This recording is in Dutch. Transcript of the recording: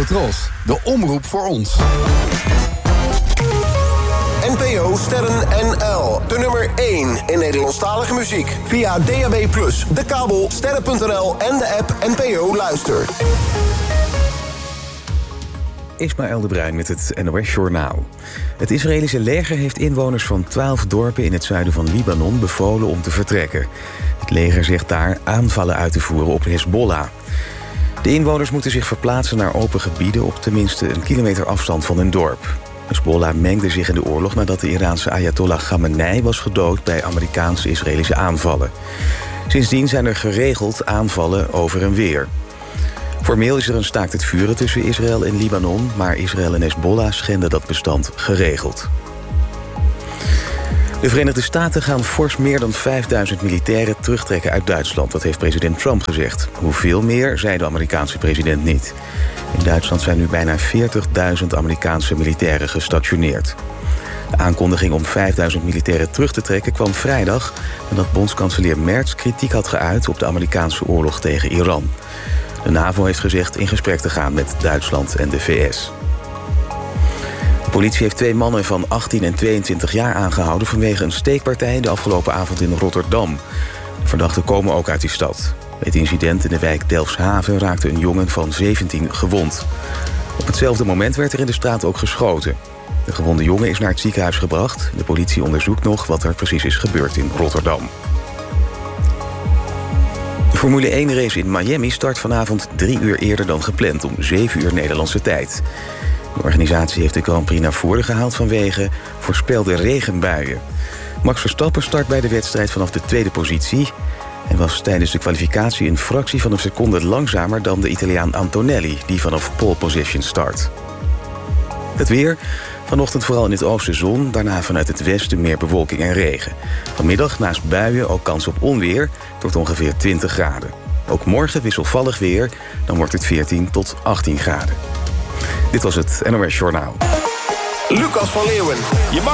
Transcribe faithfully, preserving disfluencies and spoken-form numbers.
Tros, de omroep voor ons. N P O Sterren N L, de nummer één in Nederlandstalige muziek. Via D A B plus, de kabel, sterren punt n l en de app N P O Luister. Ismaël de Bruin met het N O S-journaal. Het Israëlische leger heeft inwoners van twaalf dorpen in het zuiden van Libanon bevolen om te vertrekken. Het leger zegt daar aanvallen uit te voeren op Hezbollah. De inwoners moeten zich verplaatsen naar open gebieden op tenminste een kilometer afstand van hun dorp. Hezbollah mengde zich in de oorlog nadat de Iraanse Ayatollah Khamenei was gedood bij Amerikaans-Israëlische aanvallen. Sindsdien zijn er geregeld aanvallen over en weer. Formeel is er een staakt het vuren tussen Israël en Libanon, maar Israël en Hezbollah schenden dat bestand geregeld. De Verenigde Staten gaan fors meer dan vijfduizend militairen terugtrekken uit Duitsland. Dat heeft president Trump gezegd. Hoeveel meer, zei de Amerikaanse president niet. In Duitsland zijn nu bijna veertigduizend Amerikaanse militairen gestationeerd. De aankondiging om vijfduizend militairen terug te trekken kwam vrijdag nadat bondskanselier Merz kritiek had geuit op de Amerikaanse oorlog tegen Iran. De NAVO heeft gezegd in gesprek te gaan met Duitsland en de V S. De politie heeft twee mannen van achttien en tweeëntwintig jaar aangehouden vanwege een steekpartij de afgelopen avond in Rotterdam. De verdachten komen ook uit die stad. Bij het incident in de wijk Delfshaven raakte een jongen van zeventien gewond. Op hetzelfde moment werd er in de straat ook geschoten. De gewonde jongen is naar het ziekenhuis gebracht. De politie onderzoekt nog wat er precies is gebeurd in Rotterdam. De Formule één race in Miami start vanavond drie uur eerder dan gepland, om zeven uur Nederlandse tijd. De organisatie heeft de Grand Prix naar voren gehaald vanwege voorspelde regenbuien. Max Verstappen start bij de wedstrijd vanaf de tweede positie en was tijdens de kwalificatie een fractie van een seconde langzamer dan de Italiaan Antonelli, die vanaf pole position start. Het weer. Vanochtend vooral in het oosten zon, daarna vanuit het westen meer bewolking en regen. Vanmiddag naast buien ook kans op onweer tot ongeveer twintig graden. Ook morgen wisselvallig weer, dan wordt het veertien tot achttien graden. Dit was het N O S Journaal. Lucas van Leeuwen. Je mag